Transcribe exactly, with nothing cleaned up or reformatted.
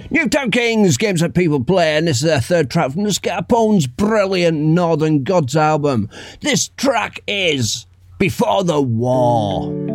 Newtown Kings, games that people play, and this is their third track from the Scarpone's brilliant Northern Gods album. This track is Before the War.